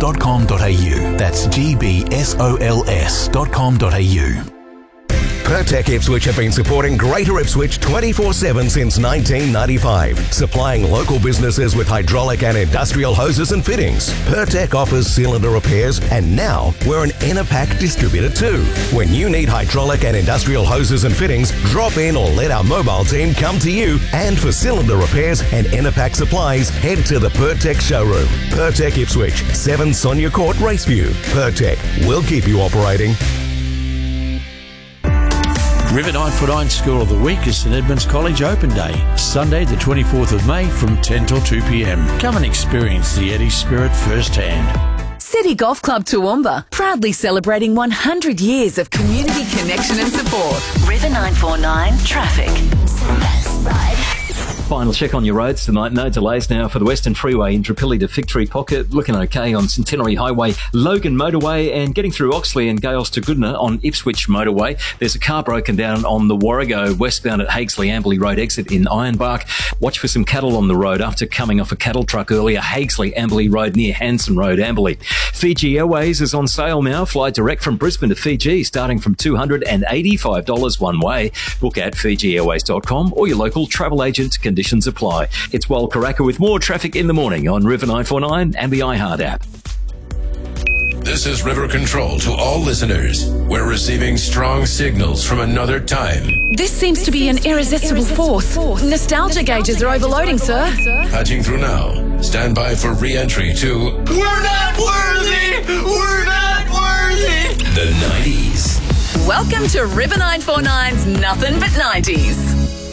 gbsols.com.au. That's gbsols.com.au. Pertec Ipswich have been supporting Greater Ipswich 24/7 since 1995, supplying local businesses with hydraulic and industrial hoses and fittings. Pertec offers cylinder repairs, and now we're an Enerpac distributor too. When you need hydraulic and industrial hoses and fittings, drop in or let our mobile team come to you. And for cylinder repairs and Enerpac supplies, head to the Pertec showroom. Pertec Ipswich, 7 Sonia Court, Raceview. Pertec, we'll keep you operating. River 949 School of the Week is St Edmunds College Open Day, Sunday the 24th of May from 10 till 2 p.m. Come and experience the Eddie spirit firsthand. City Golf Club Toowoomba, proudly celebrating 100 years of community connection and support. River 949 Traffic. Final check on your roads tonight. No delays now for the Western Freeway, Indooroopilly to Victory Pocket. Looking okay on Centenary Highway, Logan Motorway, and getting through Oxley and Gales to Goodna on Ipswich Motorway. There's a car broken down on the Warrego westbound at Hagesley-Amberley Road exit in Ironbark. Watch for some cattle on the road after coming off a cattle truck earlier. Hagesley-Amberley Road near Hanson Road, Amberley. Fiji Airways is on sale now. Fly direct from Brisbane to Fiji, starting from $285 one way. Book at FijiAirways.com or your local travel agent. Conditions apply. It's Wal Karaka with more traffic in the morning on River 949 and the iHeart app. This is River Control to all listeners. We're receiving strong signals from another time. This seems to be an irresistible force. Nostalgia gauges are overloading, sir. Patching through now. Stand by for re-entry to We're Not Worthy! We're Not Worthy! the 90s. Welcome to River 949's Nothing But 90s.